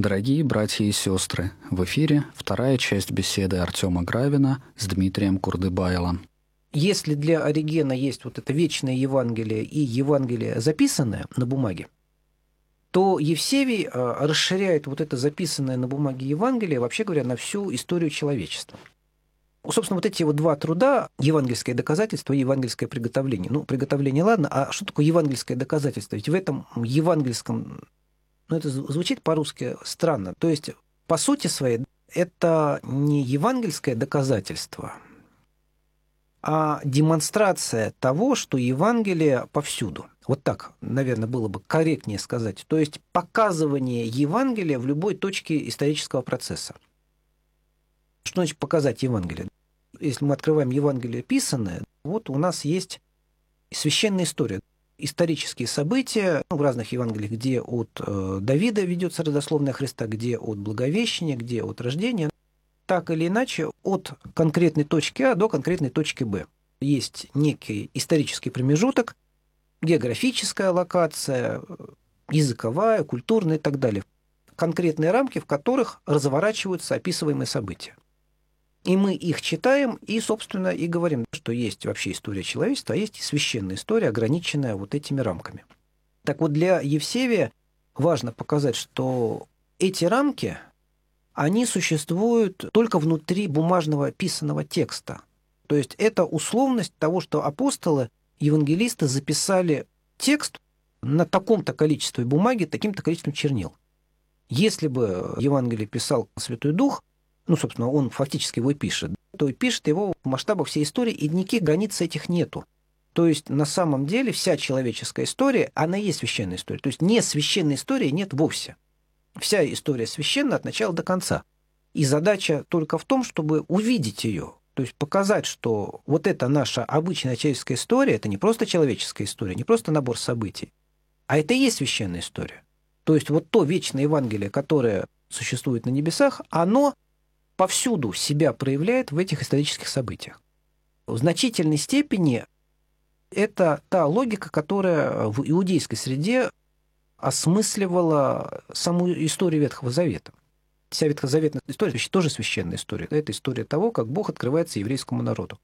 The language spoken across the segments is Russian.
Дорогие братья и сестры, в эфире вторая часть беседы Артема Гравина с Дмитрием Курдыбайлом. Если для Оригена есть вот это вечное Евангелие и Евангелие, записанное на бумаге, то Евсевий расширяет вот это записанное на бумаге Евангелие, вообще говоря, на всю историю человечества. Собственно, вот эти вот два труда, евангельское доказательство и евангельское приготовление. Ну, приготовление, ладно, а что такое евангельское доказательство? Ведь в этом евангельском, ну, это звучит по-русски странно. То есть, по сути своей, это не евангельское доказательство, а демонстрация того, что Евангелие повсюду. Вот так, наверное, было бы корректнее сказать. То есть показывание Евангелия в любой точке исторического процесса. Что значит показать Евангелие? Если мы открываем Евангелие писанное, вот у нас есть священная история, исторические события в разных Евангелиях, где от Давида ведется родословная Христа, где от Благовещения, где от рождения. Так или иначе, от конкретной точки А до конкретной точки Б. Есть некий исторический промежуток, географическая локация, языковая, культурная и так далее. Конкретные рамки, в которых разворачиваются описываемые события. И мы их читаем и, собственно, и говорим, что есть вообще история человечества, а есть и священная история, ограниченная вот этими рамками. Так вот, для Евсевия важно показать, что эти рамки, они существуют только внутри бумажного писанного текста. То есть это условность того, что апостолы, евангелисты записали текст на таком-то количестве бумаги, таким-то количеством чернил. Если бы Евангелие писал Святой Дух, ну, собственно, он фактически его и пишет, то и пишет его в масштабах всей истории, и никаких границ этих нету. То есть, на самом деле, вся человеческая история, она и есть священная история. То есть, не священной истории нет вовсе. Вся история священна от начала до конца. И задача только в том, чтобы увидеть ее, то есть показать, что вот эта наша обычная человеческая история, это не просто человеческая история, не просто набор событий, а это и есть священная история. То есть, вот то вечное Евангелие, которое существует на небесах, оно повсюду себя проявляет в этих исторических событиях. В значительной степени это та логика, которая в иудейской среде осмысливала саму историю Ветхого Завета. Вся ветхозаветная история тоже священная история. Это история того, как Бог открывается еврейскому народу.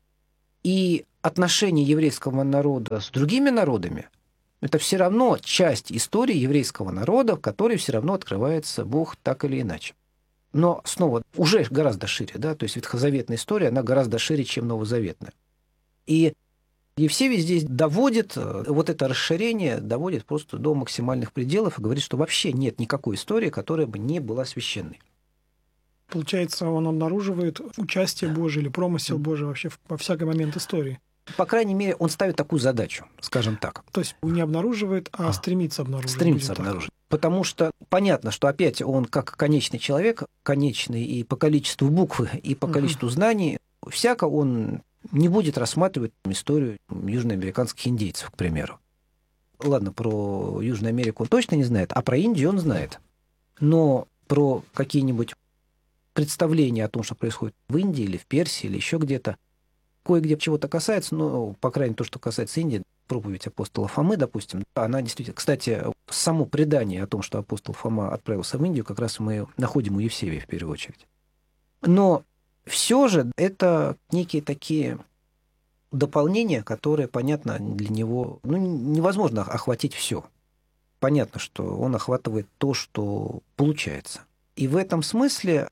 И отношения еврейского народа с другими народами – это все равно часть истории еврейского народа, в которой все равно открывается Бог так или иначе. Но снова уже гораздо шире, да, то есть ветхозаветная история, она гораздо шире, чем новозаветная. И Евсевий здесь доводит, вот это расширение доводит просто до максимальных пределов и говорит, что вообще нет никакой истории, которая бы не была священной. Получается, он обнаруживает участие Божие или промысел Божий вообще во всякий момент истории. По крайней мере, он ставит такую задачу, скажем так. То есть не обнаруживает, а стремится обнаружить. Стремится обнаружить. Потому что понятно, что опять он как конечный человек, конечный и по количеству букв, и по количеству знаний, всяко он не будет рассматривать историю южноамериканских индейцев, к примеру. Ладно, про Южную Америку он точно не знает, а про Индию он знает. Но про какие-нибудь представления о том, что происходит в Индии или в Персии или еще где-то, кое-где чего-то касается, но, по крайней мере, то, что касается Индии, проповедь апостола Фомы, допустим, она действительно... Кстати, само предание о том, что апостол Фома отправился в Индию, как раз мы находим у Евсевия в первую очередь. Но все же это некие такие дополнения, которые, понятно, для него... Ну, невозможно охватить все. Понятно, что он охватывает то, что получается. И в этом смысле,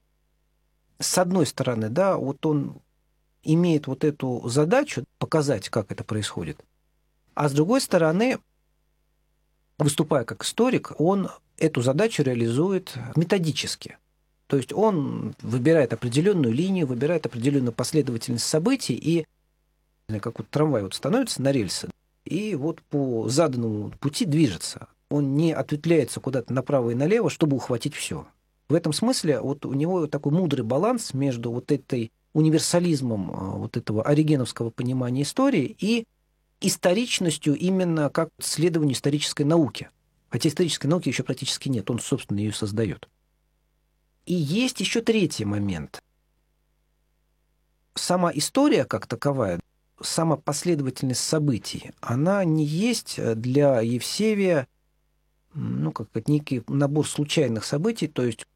с одной стороны, да, вот он имеет вот эту задачу показать, как это происходит. А с другой стороны, выступая как историк, он эту задачу реализует методически. То есть он выбирает определенную линию, выбирает определенную последовательность событий, и как вот трамвай вот становится на рельсы, и вот по заданному пути движется. Он не ответвляется куда-то направо и налево, чтобы ухватить все. В этом смысле вот у него такой мудрый баланс между вот этой универсализмом вот этого оригеновского понимания истории и историчностью именно как исследованию исторической науки. Хотя исторической науки еще практически нет, он, собственно, ее создает. И есть еще третий момент. Сама история как таковая, сама последовательность событий, она не есть для Евсевия, ну, как некий набор случайных событий, то есть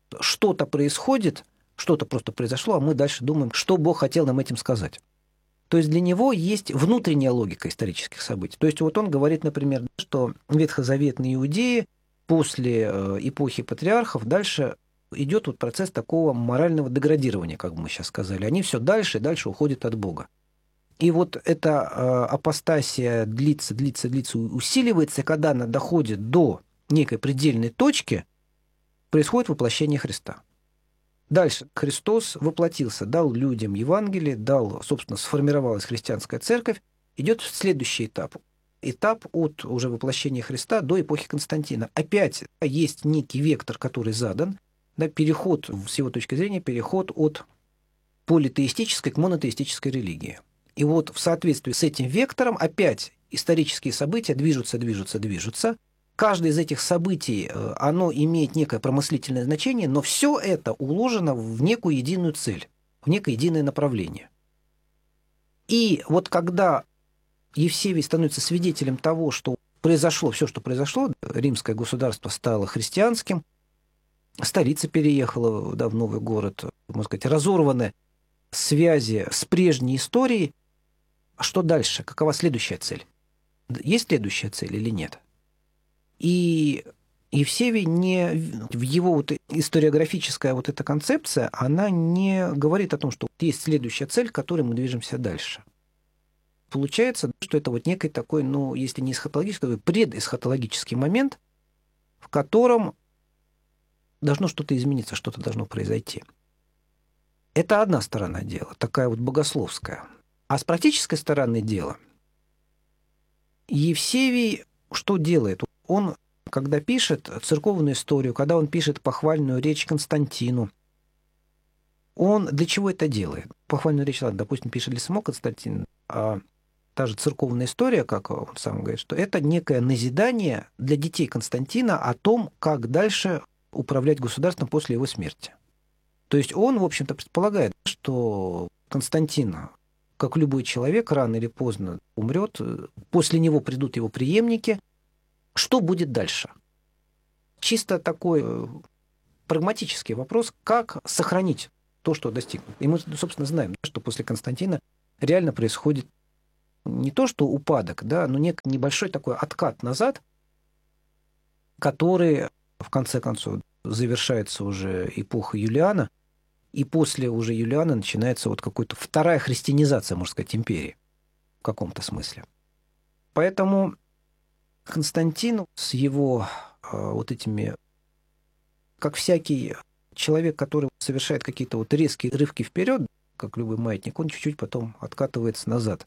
что-то происходит, что-то просто произошло, а мы дальше думаем, что Бог хотел нам этим сказать. То есть для него есть внутренняя логика исторических событий. То есть вот он говорит, например, что ветхозаветные иудеи после эпохи патриархов дальше идет вот процесс такого морального деградирования, как бы мы сейчас сказали. Они все дальше и дальше уходят от Бога. И вот эта апостасия длится, усиливается, и когда она доходит до некой предельной точки, происходит воплощение Христа. Дальше Христос воплотился, дал людям Евангелие, собственно, сформировалась христианская церковь, идет следующий этап. Этап от уже воплощения Христа до эпохи Константина. Опять есть некий вектор, который задан, да, переход, с его точки зрения, переход от политеистической к монотеистической религии. И вот в соответствии с этим вектором опять исторические события движутся. Каждое из этих событий, оно имеет некое промыслительное значение, но все это уложено в некую единую цель, в некое единое направление. И вот когда Евсевий становится свидетелем того, что произошло все, что произошло, римское государство стало христианским, столица переехала, да, в новый город, можно сказать, разорваны связи с прежней историей. А что дальше? Какова следующая цель? Есть следующая цель или нет? И Евсевий в его вот историографическая вот эта концепция, она не говорит о том, что есть следующая цель, к которой мы движемся дальше. Получается, что это вот некий такой, если не эсхатологический, то предэсхатологический момент, в котором должно что-то измениться, что-то должно произойти. Это одна сторона дела, такая вот богословская. А с практической стороны дела Евсевий что делает? Он, когда пишет церковную историю, когда он пишет похвальную речь Константину, он для чего это делает? Похвальную речь, ладно, допустим, пишет для самого Константина, а та же церковная история, как он сам говорит, что это некое назидание для детей Константина о том, как дальше управлять государством после его смерти. То есть он, в общем-то, предполагает, что Константин, как любой человек, рано или поздно умрет, после него придут его преемники. Что будет дальше? Чисто такой прагматический вопрос, как сохранить то, что достигнут. И мы, собственно, знаем, что после Константина реально происходит не то, что упадок, да, но некий небольшой такой откат назад, который, в конце концов, завершается уже эпоха Юлиана, и после уже Юлиана начинается вот какая-то вторая христианизация, можно сказать, империи в каком-то смысле. Поэтому Константин с его вот этими, как всякий человек, который совершает какие-то вот резкие рывки вперед, как любой маятник, он чуть-чуть потом откатывается назад.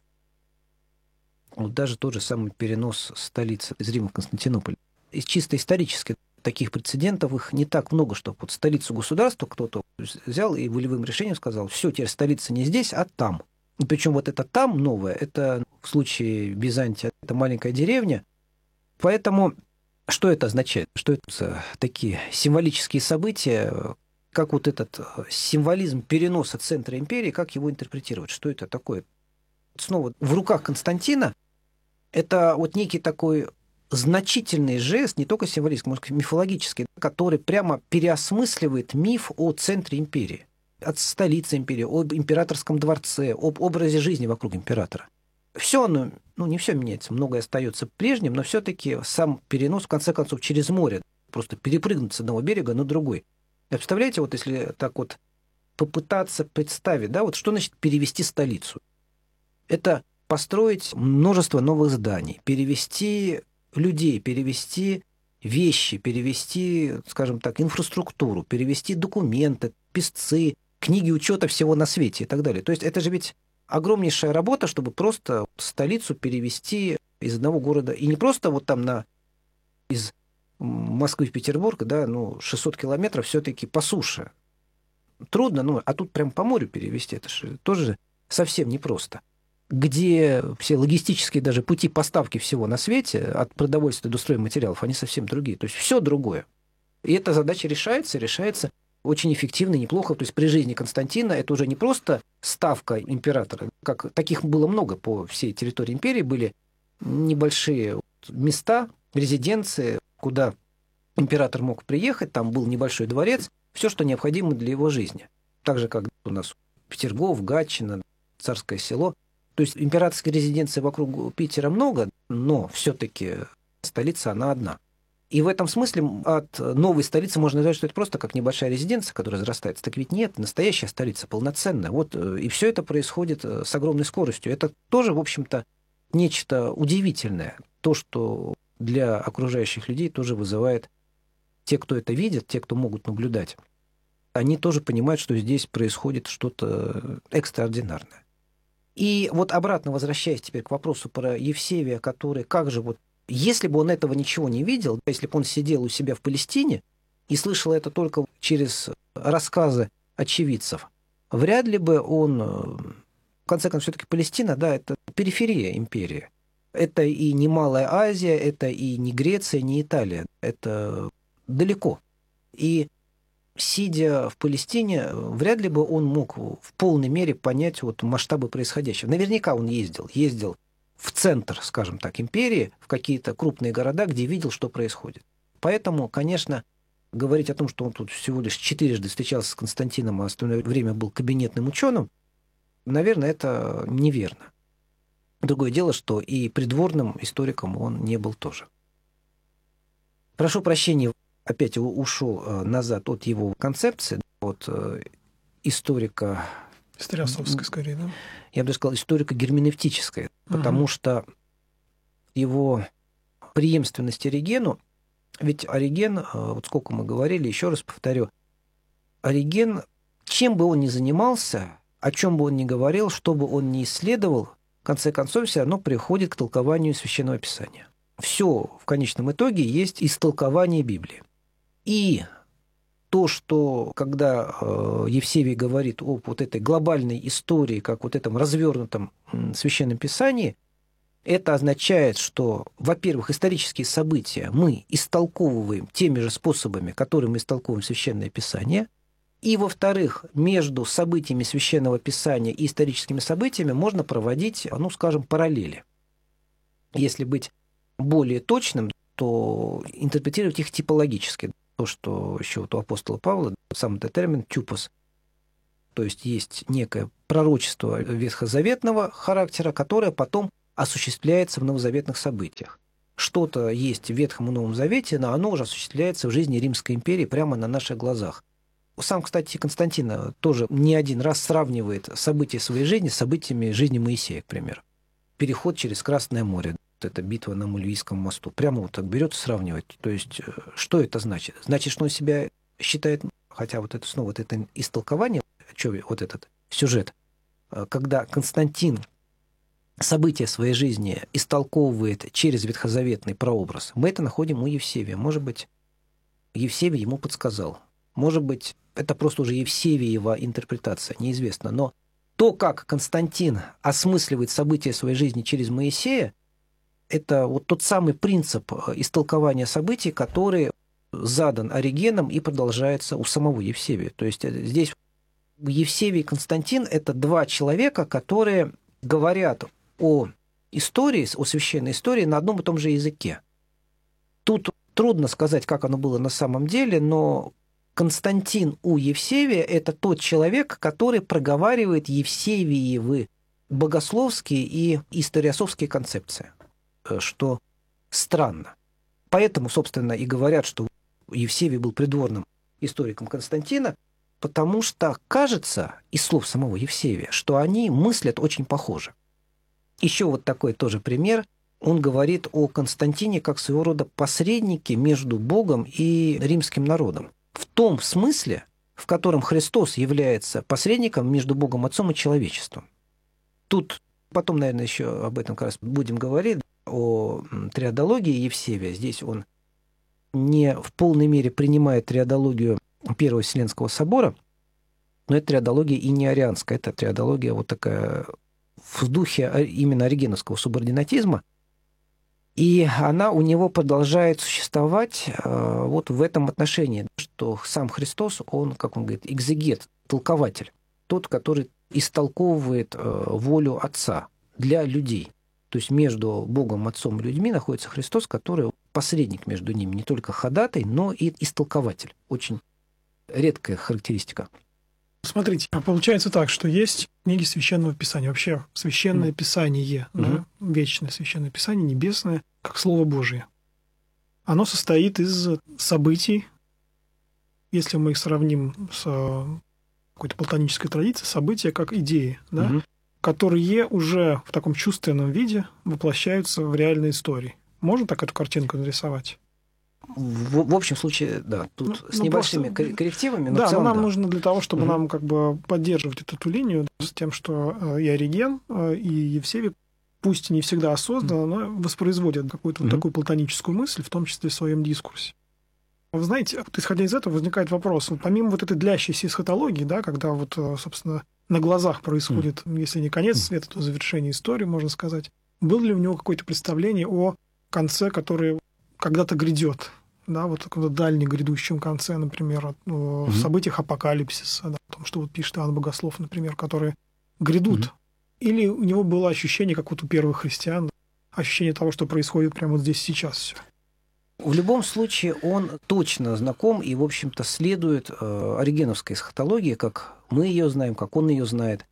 Вот даже тот же самый перенос столицы из Рима в Константинополь. И чисто исторически таких прецедентов их не так много, чтобы вот столицу государства кто-то взял и волевым решением сказал: все, теперь столица не здесь, а там. И причем вот это там новое, это в случае Византии, это маленькая деревня. Поэтому что это означает? Что это за такие символические события? Как вот этот символизм переноса центра империи, как его интерпретировать? Что это такое? Снова в руках Константина это вот некий такой значительный жест, не только символический, может быть, мифологический, который прямо переосмысливает миф о центре империи, от столицы империи, об императорском дворце, об образе жизни вокруг императора. Все оно, не все меняется, многое остается прежним, но все-таки сам перенос, в конце концов, через море, просто перепрыгнуть с одного берега на другой. Представляете, вот если так вот попытаться представить, да, вот что значит перевести столицу? Это построить множество новых зданий, перевести людей, перевести вещи, перевести, скажем так, инфраструктуру, перевести документы, писцы, книги учета всего на свете и так далее. То есть это же ведь огромнейшая работа, чтобы просто столицу перевести из одного города. И не просто вот там из Москвы в Петербург, да, 600 километров все-таки по суше. Трудно, а тут прям по морю перевести, это же тоже совсем непросто. Где все логистические даже пути поставки всего на свете, от продовольствия до стройматериалов, они совсем другие. То есть все другое. И эта задача решается очень эффективно и неплохо. То есть при жизни Константина это уже не просто ставка императора, как таких было много по всей территории империи, были небольшие места, резиденции, куда император мог приехать, там был небольшой дворец, все, что необходимо для его жизни. Так же, как у нас Петергоф, Гатчина, Царское Село. То есть императорской резиденции вокруг Питера много, но все-таки столица она одна. И в этом смысле от новой столицы можно сказать, что это просто как небольшая резиденция, которая разрастается. Так ведь нет, настоящая столица, полноценная. Вот, и все это происходит с огромной скоростью. Это тоже, в общем-то, нечто удивительное. То, что для окружающих людей тоже вызывает те, кто это видит, те, кто могут наблюдать. Они тоже понимают, что здесь происходит что-то экстраординарное. И вот обратно возвращаясь теперь к вопросу про Евсевия, который, как же вот, если бы он этого ничего не видел, если бы он сидел у себя в Палестине и слышал это только через рассказы очевидцев, вряд ли бы он, в конце концов, все-таки Палестина, да, это периферия империи. Это и не Малая Азия, это и не Греция, не Италия. Это далеко. И сидя в Палестине, вряд ли бы он мог в полной мере понять вот масштабы происходящего. Наверняка он ездил в центр, скажем так, империи, в какие-то крупные города, где видел, что происходит. Поэтому, конечно, говорить о том, что он тут всего лишь 4 встречался с Константином, а остальное время был кабинетным ученым, наверное, это неверно. Другое дело, что и придворным историком он не был тоже. Прошу прощения, опять ушел назад от его концепции, от историка... Историосовской, скорее, да? Я бы сказал, историко-герменевтической, потому что его преемственность Оригену, ведь Ориген, вот сколько мы говорили, еще раз повторю, Ориген, чем бы он ни занимался, о чем бы он ни говорил, что бы он ни исследовал, в конце концов все равно приходит к толкованию Священного Писания. Все в конечном итоге есть истолкование Библии. И то, что когда Евсевий говорит о вот этой глобальной истории, как вот этом развернутом Священном Писании, это означает, что, во-первых, исторические события мы истолковываем теми же способами, которыми мы истолковываем Священное Писание, и, во-вторых, между событиями Священного Писания и историческими событиями можно проводить, ну, скажем, параллели. Если быть более точным, то интерпретировать их типологически. То, что еще вот у апостола Павла, сам этот термин «тюпос», то есть некое пророчество ветхозаветного характера, которое потом осуществляется в новозаветных событиях. Что-то есть в Ветхом и Новом Завете, но оно уже осуществляется в жизни Римской империи прямо на наших глазах. Сам, кстати, Константин тоже не один раз сравнивает события своей жизни с событиями жизни Моисея, к примеру. Переход через Красное море. Это битва на Мульвийском мосту. Прямо вот так берет и сравнивает. То есть, что это значит? Значит, что он себя считает, хотя вот это снова вот это истолкование, вот этот сюжет, когда Константин события своей жизни истолковывает через ветхозаветный прообраз, мы это находим у Евсевия. Может быть, Евсевий ему подсказал. Может быть, это просто уже Евсевиева интерпретация, неизвестно. Но то, как Константин осмысливает события своей жизни через Моисея, это вот тот самый принцип истолкования событий, который задан Оригеном и продолжается у самого Евсевия. То есть здесь Евсевий и Константин – это два человека, которые говорят о истории, о священной истории на одном и том же языке. Тут трудно сказать, как оно было на самом деле, но Константин у Евсевия – это тот человек, который проговаривает Евсевиевы богословские и историосовские концепции, что странно. Поэтому, собственно, и говорят, что Евсевий был придворным историком Константина, потому что кажется, из слов самого Евсевия, что они мыслят очень похоже. Еще вот такой тоже пример. Он говорит о Константине как своего рода посреднике между Богом и римским народом. В том смысле, в котором Христос является посредником между Богом Отцом и человечеством. Тут потом, наверное, еще об этом как раз будем говорить, о триадологии Евсевия. Здесь он не в полной мере принимает триадологию Первого Вселенского собора, но это триадология и не арианская, это триадология вот такая в духе именно оригеновского субординатизма, и она у него продолжает существовать вот в этом отношении, что сам Христос, он, как он говорит, экзегет, толкователь, тот, который истолковывает волю Отца для людей. То есть между Богом, Отцом и людьми находится Христос, который посредник между ними, не только ходатай, но и истолкователь. Очень редкая характеристика. Смотрите, получается так, что есть книги Священного Писания. Вообще, Священное Писание, да, вечное Священное Писание, небесное, как Слово Божие. Оно состоит из событий, если мы их сравним с какой-то платонической традицией, события как идеи, да, которые уже в таком чувственном виде воплощаются в реальной истории. Можно так эту картинку нарисовать? В общем случае, да, тут с небольшими коррективами, но да, в целом, но нам нужно для того, чтобы нам как бы поддерживать эту линию с тем, что и Ориген, и Евсевий, пусть не всегда осознанно, но воспроизводят какую-то вот такую платоническую мысль, в том числе в своем дискурсе. Вы знаете, вот исходя из этого возникает вопрос, вот помимо вот этой длящейся эсхатологии, да, когда вот, собственно, на глазах происходит, если не конец света, то завершение истории, можно сказать, было ли у него какое-то представление о конце, который когда-то грядет, да, вот в дальнем грядущем конце, например, в событиях апокалипсиса, да, о том, что вот пишет Иоанн Богослов, например, которые грядут. Или у него было ощущение, как вот у первых христиан, ощущение того, что происходит прямо вот здесь сейчас все. В любом случае он точно знаком и, в общем-то, следует оригеновской эсхатологии, как мы ее знаем, как он ее знает.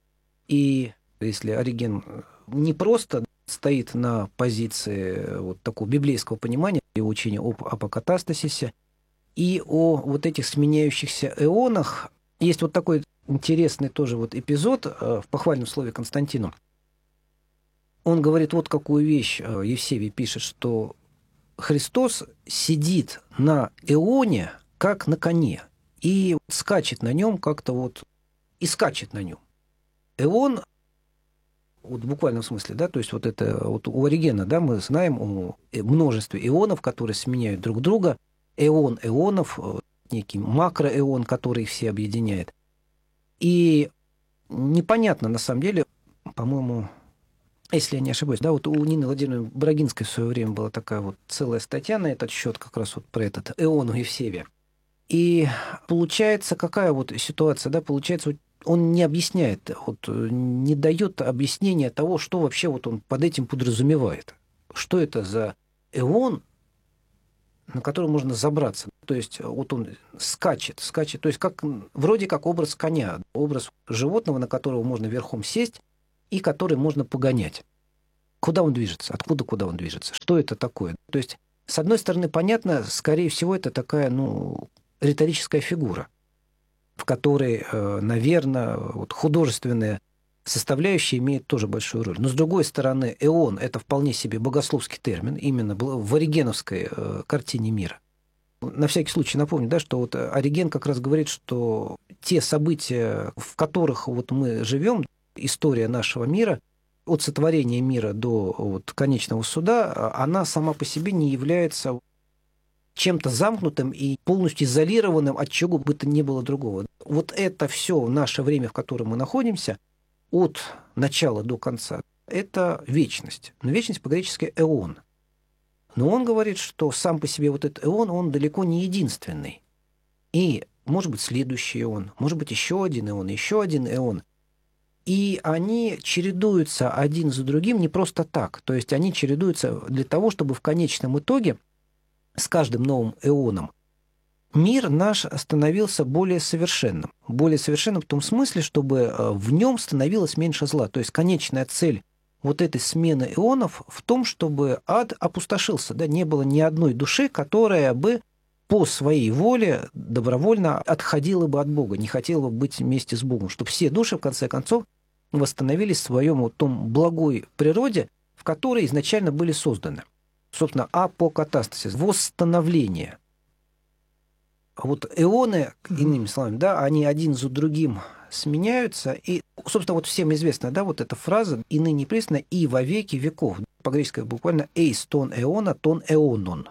И если Ориген не просто стоит на позиции вот такого библейского понимания и учения об апокатастасисе и о вот этих сменяющихся эонах, есть вот такой интересный тоже вот эпизод в похвальном слове Константину. Он говорит вот какую вещь, Евсевий пишет, что Христос сидит на эоне, как на коне, и скачет на нем как-то вот, и скачет на нем. Эон, вот в буквальном смысле, да, то есть вот это вот у Оригена, да, мы знаем о множестве эонов, которые сменяют друг друга, эон эонов, некий макроэон, который их все объединяет. И непонятно, на самом деле, по-моему, если я не ошибаюсь, да, вот у Нины Владимировны Брагинской в свое время была такая вот целая статья на этот счет, как раз вот про этот эон у Евсевия. И получается, какая вот ситуация, да, получается, он не объясняет, вот, не дает объяснения того, что вообще вот он под этим подразумевает. Что это за эон, на который можно забраться. То есть вот он скачет, то есть как, вроде как образ коня, образ животного, на которого можно верхом сесть и который можно погонять. Куда он движется? Откуда, куда он движется? Что это такое? То есть, с одной стороны, понятно, скорее всего, это такая, риторическая фигура, в которой, наверное, вот художественная составляющая имеет тоже большую роль. Но, с другой стороны, эон – это вполне себе богословский термин, именно в оригеновской картине мира. На всякий случай напомню, да, что вот Ориген как раз говорит, что те события, в которых вот мы живем, история нашего мира, от сотворения мира до вот конечного суда, она сама по себе не является чем-то замкнутым и полностью изолированным от чего бы то ни было другого. Вот это все в наше время, в котором мы находимся, от начала до конца, это вечность. Но вечность по-гречески «эон». Но он говорит, что сам по себе вот этот эон, он далеко не единственный. И может быть следующий эон, может быть еще один эон. И они чередуются один за другим не просто так. То есть они чередуются для того, чтобы в конечном итоге с каждым новым эоном мир наш становился более совершенным. Более совершенным в том смысле, чтобы в нем становилось меньше зла. То есть конечная цель вот этой смены эонов в том, чтобы ад опустошился. Да? Не было ни одной души, которая бы по своей воле добровольно отходила бы от Бога, не хотела бы быть вместе с Богом. Чтобы все души, в конце концов, восстановились в своем вот том благой природе, в которой изначально были созданы. Собственно, апокатастасис, восстановление. Вот эоны, иными словами, да, они один за другим сменяются. И, собственно, вот всем известна, да, вот эта фраза «и ныне присно, и во веки веков». По-гречески буквально «эйс тон эона, тон эонон».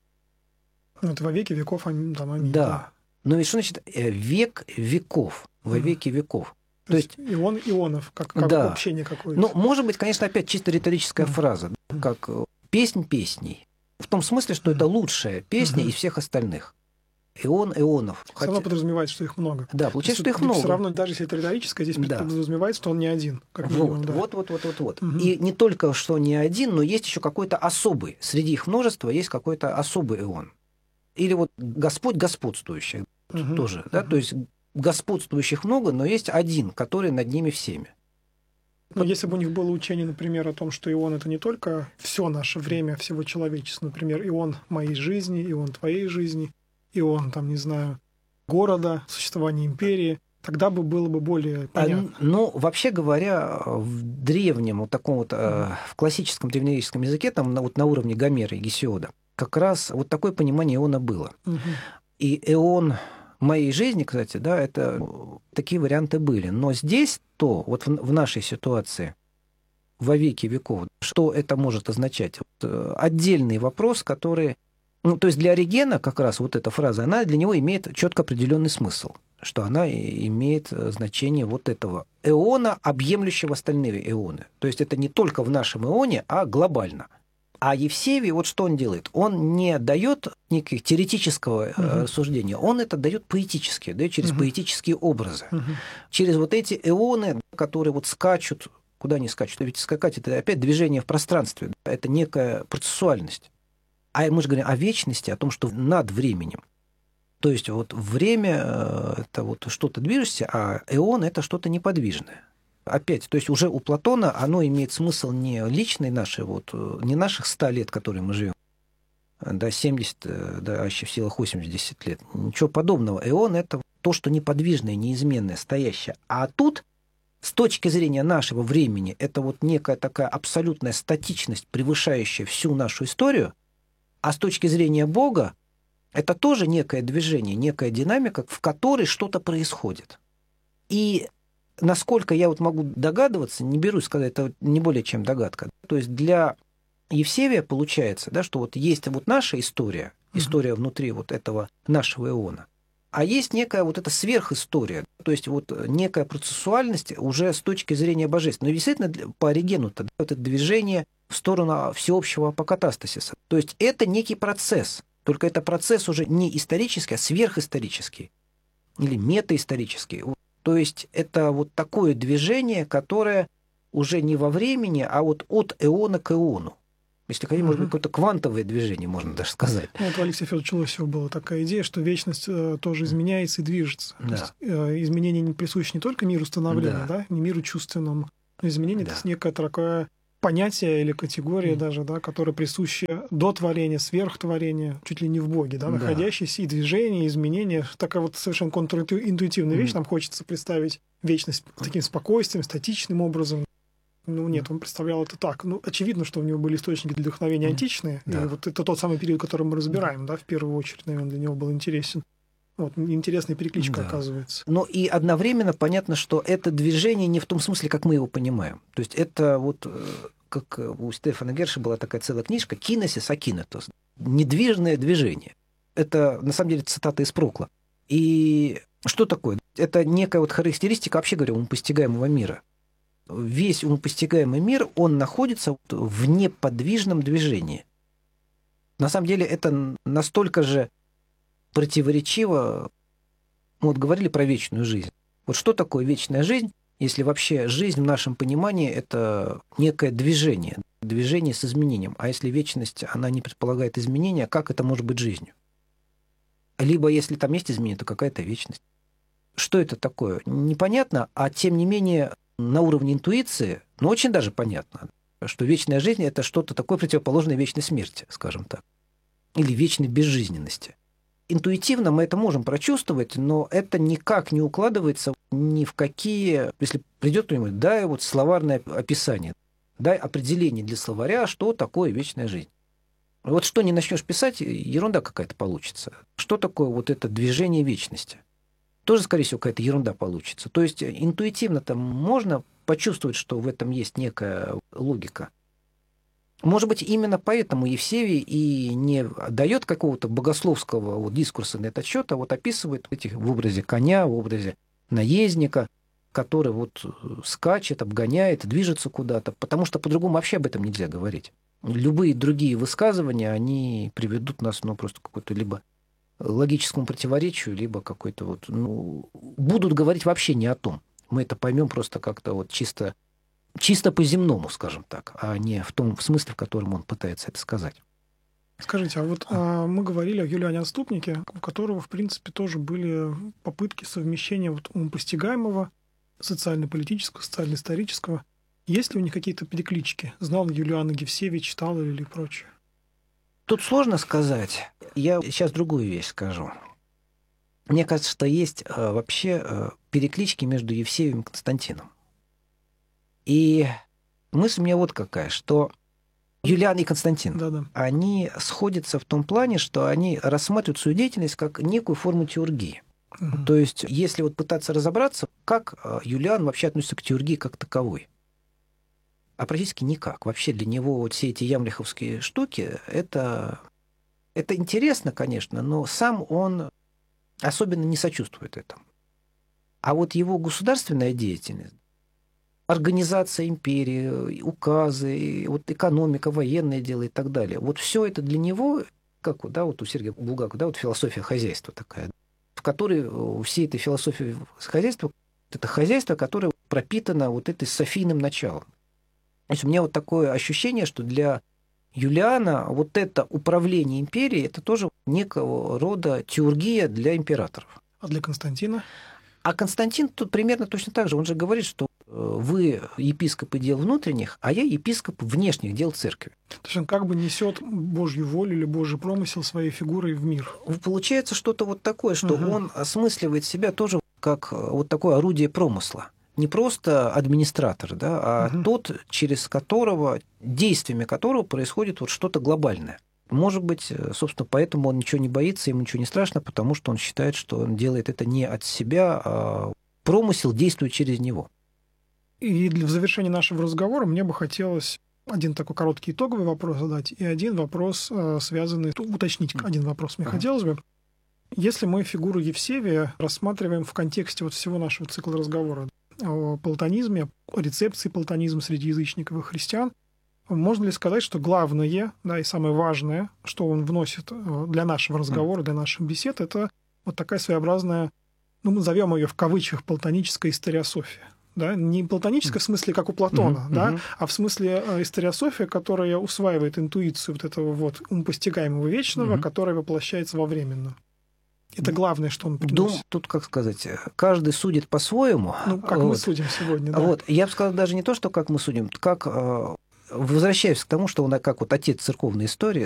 Это во веки веков аминь. Да. Но ведь что значит век веков? Во веки веков. То есть ион ионов, как да. Общение какое-то. Ну, может быть, конечно, опять чисто риторическая фраза, как песнь песней. В том смысле, что это лучшая песня из всех остальных. Ион эонов. Все равно подразумевается, что их много. Да, получается, что их много. Все равно, даже если это риторическое, здесь подразумевается, что он не один. Как минимум, вот. И не только, что не один, но есть еще какой-то особый. Среди их множества есть какой-то особый эон. Или вот Господь господствующий. тоже. Да? То есть господствующих много, но есть один, который над ними всеми. Но если бы у них было учение, например, о том, что ион — это не только все наше время, всего человечества, например, ион моей жизни, ион твоей жизни, ион, там, не знаю, города, существования империи, тогда бы было бы более понятно. Ну, вообще говоря, в древнем, вот таком вот, в классическом древнегреческом языке, там вот на уровне Гомера и Гесиода, как раз вот такое понимание иона было. И ион моей жизни, кстати, да, это такие варианты были. Но здесь то, вот в нашей ситуации, во веки веков, что это может означать? Вот, отдельный вопрос, который... Ну, то есть для Оригена как раз вот эта фраза, она для него имеет четко определенный смысл, что она имеет значение вот этого эона, объемлющего остальные эоны. То есть это не только в нашем эоне, а глобально. А Евсевий, вот что он делает? Он не дает неких теоретического рассуждения, он это дает поэтически, дает через поэтические образы, через вот эти эоны, которые вот скачут, куда они скачут? Ведь скакать — это опять движение в пространстве, это некая процессуальность. А мы же говорим о вечности, о том, что над временем. То есть вот время — это вот что-то движешься, а эон — это что-то неподвижное. Опять, то есть уже у Платона оно имеет смысл не личный нашей, вот, не наших 100 лет, которые мы живем, до 70, да, еще в силах 80 лет. Ничего подобного. Эон — это то, что неподвижное, неизменное, стоящее. А тут, с точки зрения нашего времени, это вот некая такая абсолютная статичность, превышающая всю нашу историю, а с точки зрения Бога, это тоже некое движение, некая динамика, в которой что-то происходит. И насколько я вот могу догадываться, не берусь сказать, это не более чем догадка. То есть для Евсевия получается, да, что вот есть вот наша история, история внутри вот этого нашего эона, а есть некая вот эта сверхистория, то есть вот некая процессуальность уже с точки зрения божественного. Но действительно, по Оригену-то вот это движение в сторону всеобщего апокатастасиса. То есть это некий процесс, только это процесс уже не исторический, а сверхисторический или метаисторический. То есть это вот такое движение, которое уже не во времени, а вот от эона к эону. Если хотите, может быть, какое-то квантовое движение, можно даже сказать. Ну, вот у Алексея Федоровича Лосева была такая идея, что вечность тоже изменяется и движется. Да. То есть изменения не присущи не только миру становления, да, не миру чувственному, но изменение — это некое такое понятие или категория даже, да, которая присуща до творения, сверхтворения, чуть ли не в Боге, да, находящиеся и движения, и изменения. Такая вот совершенно контринтуитивная вещь. Нам хочется представить вечность таким спокойствием, статичным образом. Ну нет, он представлял это так. Ну, очевидно, что у него были источники для вдохновения античные. И вот это тот самый период, который мы разбираем, да, в первую очередь, наверное, для него был интересен. Вот, интересная перекличка, оказывается. Но и одновременно понятно, что это движение не в том смысле, как мы его понимаем. То есть это вот, как у Стефана Герша была такая целая книжка «Кинесис акинетос» — недвижное движение. Это, на самом деле, цитата из Прокла. И что такое? Это некая вот характеристика, вообще говоря, умопостигаемого мира. Весь умопостигаемый мир, он находится в неподвижном движении. На самом деле это настолько же противоречиво. Мы вот говорили про вечную жизнь. Вот что такое вечная жизнь, если вообще жизнь в нашем понимании — это некое движение, движение с изменением. А если вечность, она не предполагает изменения, как это может быть жизнью? Либо если там есть изменение, то какая-то вечность. Что это такое? Непонятно, а тем не менее на уровне интуиции, ну, очень даже понятно, что вечная жизнь — это что-то такое противоположное вечной смерти, скажем так, или вечной безжизненности. Интуитивно мы это можем прочувствовать, но это никак не укладывается ни в какие... Если придет кто-нибудь, дай вот словарное описание, дай определение для словаря, что такое вечная жизнь. Вот что не начнешь писать, ерунда какая-то получится. Что такое вот это движение вечности? Тоже, скорее всего, какая-то ерунда получится. То есть интуитивно-то можно почувствовать, что в этом есть некая логика. Может быть, именно поэтому Евсевий и не дает какого-то богословского вот дискурса на этот счет, а вот описывает этих в образе коня, в образе наездника, который вот скачет, обгоняет, движется куда-то, потому что по-другому вообще об этом нельзя говорить. Любые другие высказывания, они приведут нас, ну, просто к какой-то либо логическому противоречию, либо какой-то вот, ну, будут говорить вообще не о том. Мы это поймем просто как-то вот чисто по-земному, скажем так, а не в том смысле, в котором он пытается это сказать. Скажите, а вот мы говорили о Юлиане Отступнике, у которого, в принципе, тоже были попытки совмещения вот умопостигаемого, социально-политического, социально-исторического. Есть ли у них какие-то переклички? Знал ли Юлиан Евсевий, читал или прочее? Тут сложно сказать. Я сейчас другую вещь скажу. Мне кажется, что есть вообще переклички между Евсевием и Константином. И мысль у меня вот какая, что Юлиан и Константин, Да-да. они сходятся в том плане, что они рассматривают свою деятельность как некую форму теургии. Мгм. То есть, если вот пытаться разобраться, как Юлиан вообще относится к теургии как таковой, а практически никак. Вообще для него вот все эти ямлиховские штуки, это интересно, конечно, но сам он особенно не сочувствует этому. А вот его государственная деятельность, организация империи, указы, вот экономика, военное дело и так далее, вот все это для него, как вот, да, вот у Сергея Булгакова, да, вот философия хозяйства такая, в которой всей этой философии хозяйства, это хозяйство, которое пропитано вот этой софийным началом. То есть у меня вот такое ощущение, что для Юлиана вот это управление империей, это тоже некого рода теургия для императоров. А для Константина? А Константин тут примерно точно так же. Он же говорит, что вы епископы дел внутренних, а я епископ внешних дел церкви. То есть он как бы несет Божью волю или Божий промысел своей фигурой в мир. Получается что-то вот такое, что он осмысливает себя тоже как вот такое орудие промысла. Не просто администратор, да, а тот, через которого, действиями которого происходит вот что-то глобальное. Может быть, собственно, поэтому он ничего не боится, ему ничего не страшно, потому что он считает, что он делает это не от себя, а промысел действует через него. И в завершении нашего разговора мне бы хотелось один такой короткий итоговый вопрос задать и один вопрос, связанный, уточнить один вопрос мне хотелось бы. Если мы фигуру Евсевия рассматриваем в контексте вот всего нашего цикла разговора о платонизме, о рецепции платонизма среди язычников и христиан, можно ли сказать, что главное, да, и самое важное, что он вносит для нашего разговора, для наших бесед, это вот такая своеобразная, ну, мы назовем ее в кавычках платоническая историософия. Да? Не платоническая в смысле, как у Платона, да? А в смысле историософия, которая усваивает интуицию вот этого вот умопостигаемого вечного, которая воплощается во временном. Это главное, что он приносит. Тут, как сказать, каждый судит по-своему. Ну, как мы судим сегодня, да. Вот. Я бы сказал, даже не то, что как мы судим, как возвращаюсь к тому, что он как вот отец церковной истории,